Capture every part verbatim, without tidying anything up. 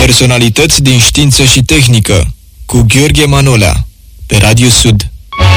Personalități din știință și tehnică cu Gheorghe Manolea pe Radio Sud.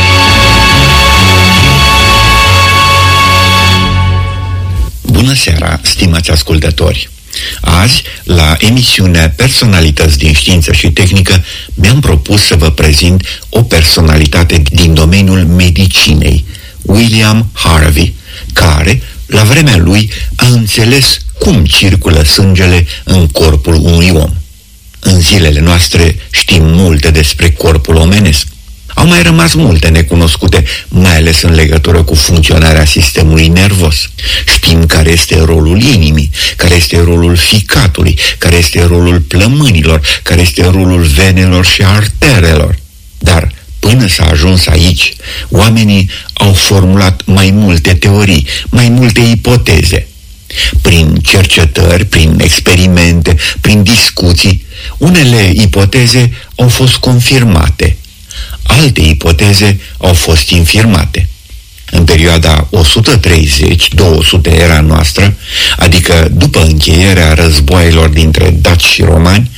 Bună seara, stimați ascultători! Azi, la emisiunea Personalități din știință și tehnică, mi-am propus să vă prezint o personalitate din domeniul medicinei, William Harvey, care, la vremea lui, a înțeles cum circulă sângele în corpul unui om. În zilele noastre știm multe despre corpul omenesc. Au mai rămas multe necunoscute, mai ales în legătură cu funcționarea sistemului nervos. Știm care este rolul inimii, care este rolul ficatului, care este rolul plămânilor, care este rolul venelor și arterelor. Dar până s-a ajuns aici, oamenii au formulat mai multe teorii, mai multe ipoteze. Prin cercetări, prin experimente, prin discuții, unele ipoteze au fost confirmate, alte ipoteze au fost infirmate. În perioada o sută treizeci două sute era noastră, adică după încheierea războaielor dintre daci și romani,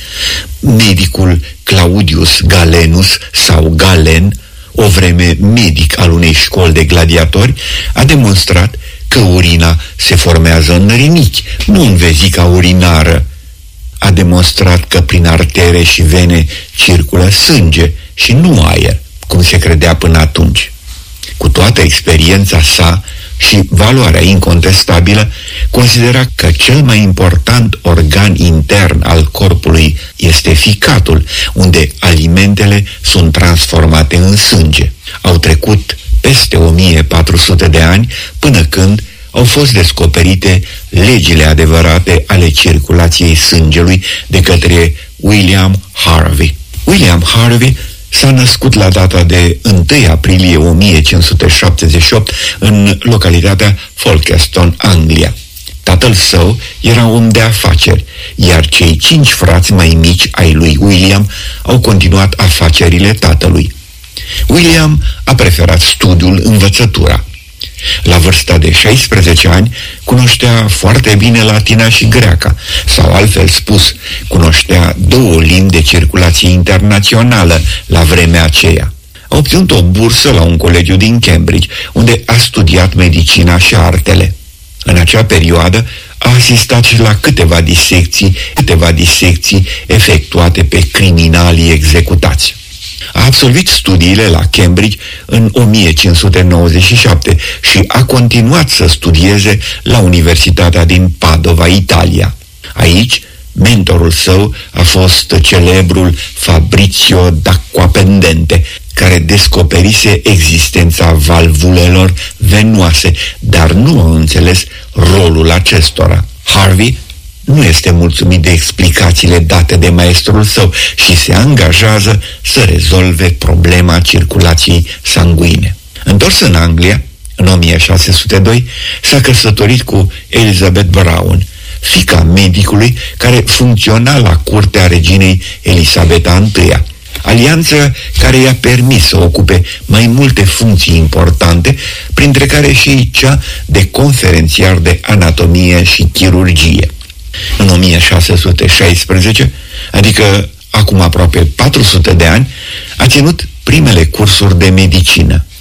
medicul Claudius Galenus sau Galen, o vreme medic al unei școli de gladiatori, a demonstrat că urina se formează în rinichi, nu în vezica urinară. A demonstrat că prin artere și vene circulă sânge și nu aer, cum se credea până atunci. Cu toată experiența sa și valoarea incontestabilă, considera că cel mai important organ intern al corpului este ficatul, unde alimentele sunt transformate în sânge. Au trecut peste o mie patru sute de ani până când au fost descoperite legile adevărate ale circulației sângelui de către William Harvey. William Harvey s-a născut la data de întâi aprilie o mie cinci sute șaptezeci și opt în localitatea Folkestone, Anglia. Tatăl său era om de afaceri, iar cei cinci frați mai mici ai lui William au continuat afacerile tatălui. William a preferat studiul, învățătura. La vârsta de șaisprezece ani cunoștea foarte bine latina și greaca, sau altfel spus, cunoștea două limbi de circulație internațională la vremea aceea. A obținut o bursă la un colegiu din Cambridge, unde a studiat medicina și artele. În acea perioadă a asistat și la câteva disecții, câteva disecții efectuate pe criminalii executați. A absolvit studiile la Cambridge în o mie cinci sute nouăzeci și șapte și a continuat să studieze la Universitatea din Padova, Italia. Aici, mentorul său a fost celebrul Fabrizio d'Acquapendente, care descoperise existența valvulelor venoase, dar nu a înțeles rolul acestora. Harvey nu este mulțumit de explicațiile date de maestrul său și se angajează să rezolve problema circulației sanguine. Întors în Anglia, în o mie șase sute doi, s-a căsătorit cu Elizabeth Brown, fiica medicului care funcționa la curtea reginei Elisabeta I, alianță care i-a permis să ocupe mai multe funcții importante, printre care și cea de conferențiar de anatomie și chirurgie. În o mie șase sute șaisprezece, adică acum aproape patru sute de ani, a ținut primele cursuri de medicină.